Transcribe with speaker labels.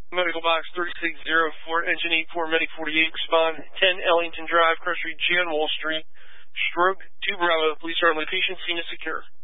Speaker 1: Medical box 3604, engine 84, medic 48, respond 10 Ellington Drive, Cross Street, G on Wall Street, stroke 2 Bravo, police are on location, scene is secure.